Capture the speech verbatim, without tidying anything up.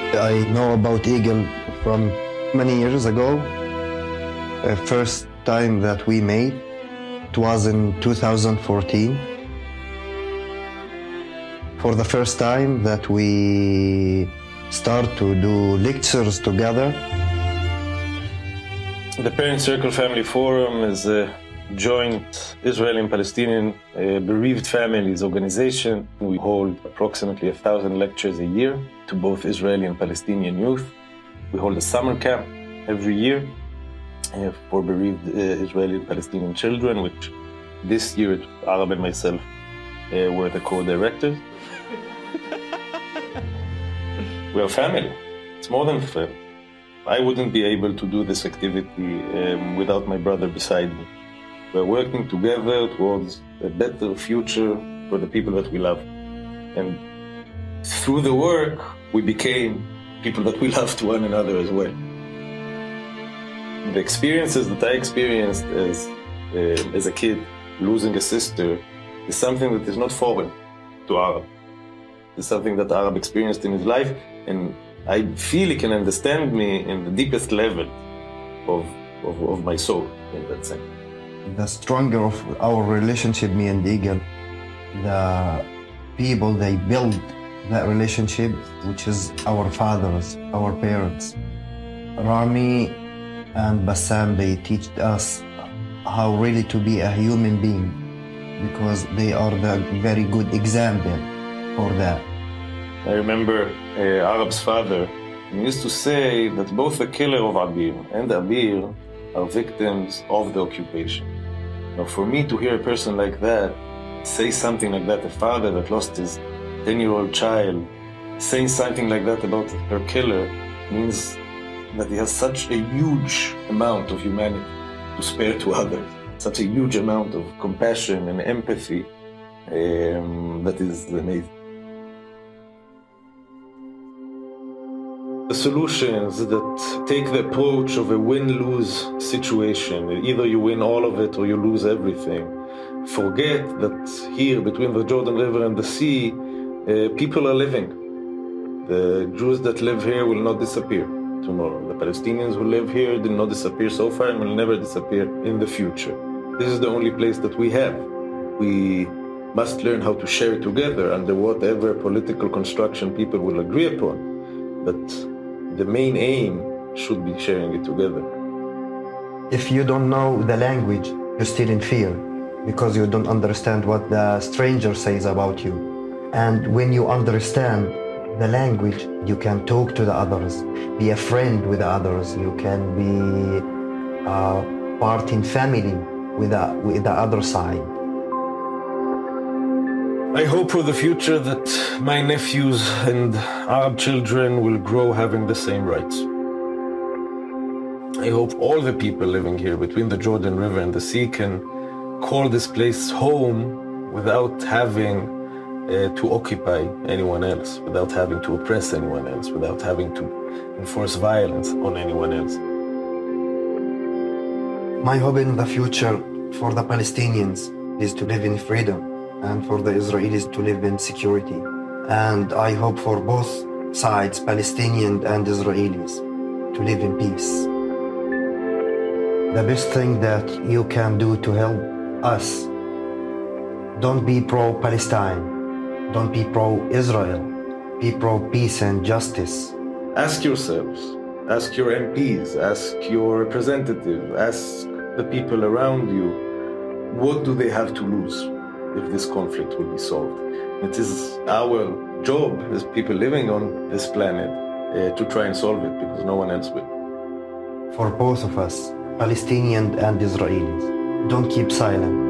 I know about Eagle from many years ago. The first time that we made, it was in two thousand fourteen. For the first time that we start to do lectures together. The Parent Circle Family Forum is a joint Israeli and Palestinian uh, bereaved families organization. We hold approximately a thousand lectures a year to both Israeli and Palestinian youth. We hold a summer camp every year uh, for bereaved uh, Israeli and Palestinian children, which this year Arab and myself uh, were the co-directors. We are family. It's more than family. I wouldn't be able to do this activity um, without my brother beside me. We're working together towards a better future for the people that we love. And through the work, we became people that we love to one another as well. The experiences that I experienced as, uh, as a kid, losing a sister, is something that is not foreign to Arab. It's something that Arab experienced in his life, and I feel he can understand me in the deepest level of, of, of my soul, in that sense. The stronger of our relationship, me and Eagle, the people, they build that relationship, which is our fathers, our parents. Rami and Bassam, they teach us how really to be a human being, because they are the very good example for that. I remember uh, Arab's father used to say that both the killer of Abir and Abir are victims of the occupation. Now, for me to hear a person like that say something like that, a father that lost his ten-year-old child, saying something like that about her killer, means that he has such a huge amount of humanity to spare to others, such a huge amount of compassion and empathy um, that is amazing. The solutions that take the approach of a win-lose situation, either you win all of it or you lose everything, forget that here between the Jordan River and the sea, uh, people are living. The Jews that live here will not disappear tomorrow. The Palestinians who live here did not disappear so far and will never disappear in the future. This is the only place that we have. We must learn how to share it together under whatever political construction people will agree upon. But the main aim should be sharing it together. If you don't know the language, you're still in fear because you don't understand what the stranger says about you. And when you understand the language, you can talk to the others, be a friend with the others, you can be uh, part in family with the, with the other side. I hope for the future that my nephews and Arab children will grow having the same rights. I hope all the people living here between the Jordan River and the sea can call this place home without having uh, to occupy anyone else, without having to oppress anyone else, without having to enforce violence on anyone else. My hope in the future for the Palestinians is to live in freedom, and for the Israelis to live in security. And I hope for both sides, Palestinian and Israelis, to live in peace. The best thing that you can do to help us, don't be pro-Palestine, don't be pro-Israel, be pro-peace and justice. Ask yourselves, ask your M Ps, ask your representative, ask the people around you, what do they have to lose if this conflict will be solved? It is our job as people living on this planet uh, to try and solve it, because no one else will. For both of us, Palestinian and Israelis, don't keep silent.